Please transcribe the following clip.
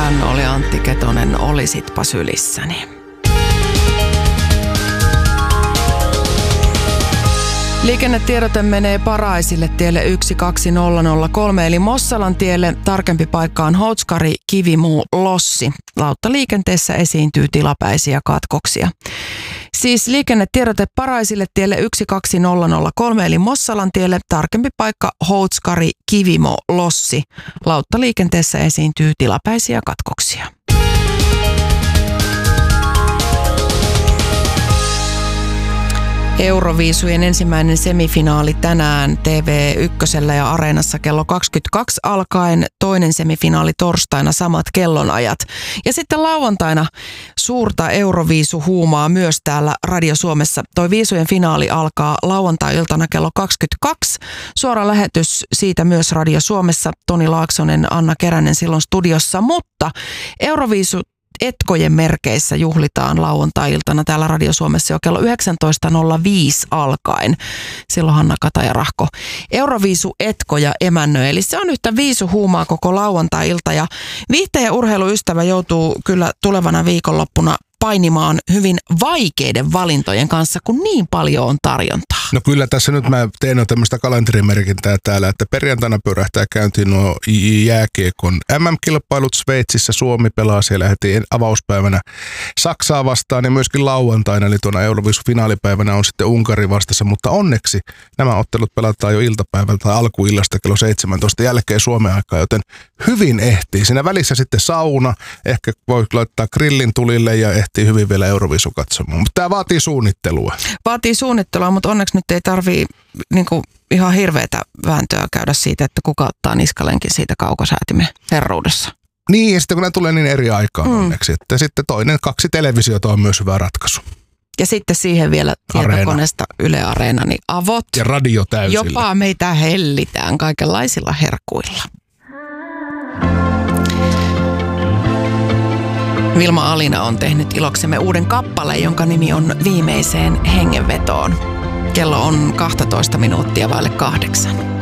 Hän oli Antti Ketonen, Olisitpa sylissäni. Liikennetiedote menee Paraisille tielle 12003 eli Mossalan tielle. Tarkempi paikka on Houtskäri, Kivimuu, Lossi. Lauttaliikenteessä esiintyy tilapäisiä katkoksia. Siis liikennetiedote Paraisille tielle 12003 eli Mossalan tielle. Tarkempi paikka Houtskäri, Kivimo, Lossi. Lauttaliikenteessä esiintyy tilapäisiä katkoksia. Euroviisujen ensimmäinen semifinaali tänään TV1 ja Areenassa kello 22 alkaen. Toinen semifinaali torstaina, samat kellonajat. Ja sitten lauantaina suurta Euroviisuhuumaa myös täällä Radio Suomessa. Toi viisujen finaali alkaa lauantai-iltana kello 22. Suora lähetys siitä myös Radio Suomessa. Toni Laaksonen, Anna Keränen silloin studiossa. Mutta Euroviisu etkojen merkeissä juhlitaan lauantai-iltana täällä Radio Suomessa jo kello 19.05 alkaen. Silloin Hanna Kataja-Rahko Euroviisu etkoja emännöi. Eli se on yhtä viisuhuumaa koko lauantai-ilta ja viihteen ja urheiluystävä joutuu kyllä tulevana viikonloppuna painimaan hyvin vaikeiden valintojen kanssa, kun niin paljon on tarjontaa. No kyllä tässä nyt mä teen tämmöistä kalenterimerkintää täällä, että perjantaina pyörähtää käyntiin nuo jääkiekon MM-kilpailut Sveitsissä. Suomi pelaa siellä heti avauspäivänä Saksaa vastaan ja myöskin lauantaina, eli tuona Euroviisu-finaalipäivänä on sitten Unkari vastassa, mutta onneksi nämä ottelut pelataan jo iltapäivältä tai alkuillasta kello 17 jälkeen Suomen aikaa, joten hyvin ehtii. Siinä välissä sitten sauna, ehkä voi laittaa grillin tulille ja ehtii hyvin vielä Euroviisu katsomaan, mutta tämä vaatii suunnittelua. Vaatii suunnittelua, mutta onneksi nyt ei tarvii ihan hirveätä vääntöä käydä siitä, että kuka ottaa niskalenkin siitä kaukosäätimen herruudessa. Niin, ja sitten kun ne tulee niin eri aikaan onneksi, että sitten toinen 2 televisiota on myös hyvä ratkaisu. Ja sitten siihen vielä tietokoneesta Yle Areena, niin avot. Ja radio täysillä. Jopa meitä hellitään kaikenlaisilla herkuilla. Vilma Alina on tehnyt iloksemme uuden kappaleen, jonka nimi on Viimeiseen hengenvetoon. Kello on 12 minuuttia vaille 8.